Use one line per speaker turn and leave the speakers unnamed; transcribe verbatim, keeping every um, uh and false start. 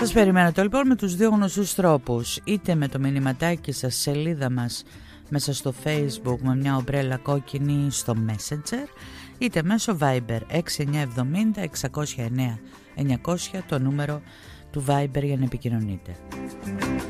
Σας περιμένετε λοιπόν με τους δύο γνωστούς τρόπους, είτε με το μηνυματάκι σας σελίδα μας μέσα στο Facebook με μια ομπρέλα κόκκινη στο Messenger, είτε μέσω Viber έξι εννιά εβδομήντα εξακόσια εννέα εννιακόσια, το νούμερο του Viber για να επικοινωνείτε.